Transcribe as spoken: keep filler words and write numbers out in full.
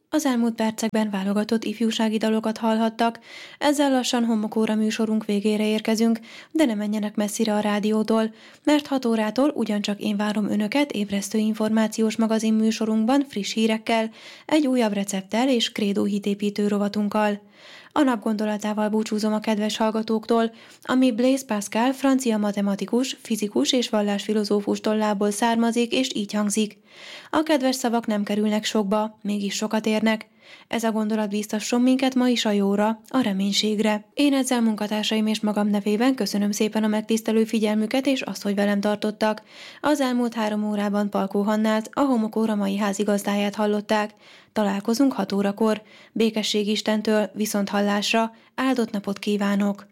Az elmúlt percekben válogatott ifjúsági dalokat hallhattak, ezzel lassan Homokóra műsorunk végére érkezünk, de ne menjenek messzire a rádiótól, mert hat órától ugyancsak én várom önöket ébresztő információs magazin műsorunkban friss hírekkel, egy újabb recepttel és krédó hitépítő rovatunkkal. A nap gondolatával búcsúzom a kedves hallgatóktól, ami Blaise Pascal, francia matematikus, fizikus és vallásfilozófus tollából származik, és így hangzik. A kedves szavak nem kerülnek sokba, mégis sokat érnek. Ez a gondolat biztasson minket ma is a jóra, a reménységre. Én ezzel munkatársaim és magam nevében köszönöm szépen a megtisztelő figyelmüket és azt, hogy velem tartottak. Az elmúlt három órában Palkó Hannát, a Homokóra mai házigazdáját hallották. Találkozunk hat órakor. Békesség Istentől, viszont hallásra, áldott napot kívánok!